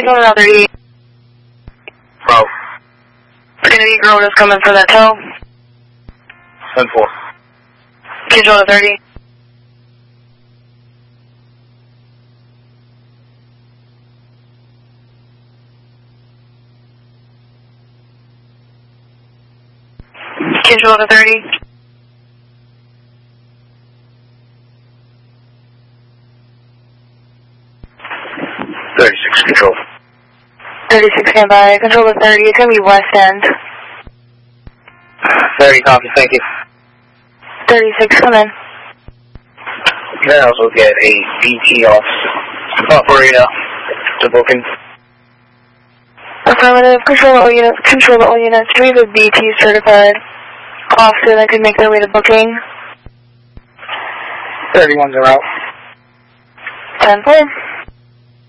Case 1 around 38. Bro. Kennedy Grove is coming for that tow. 10-4. Case 1 to 30. Case 1 to 30. 36 control. 36 standby. Control to 30. It's going to be west end. 30 copy, thank you. 36, come in. Can I also get a BT off operator to booking? Affirmative. Control all units. Control all units. Do we have a BT certified officer that could make their way to booking? 31's are out. 10-4.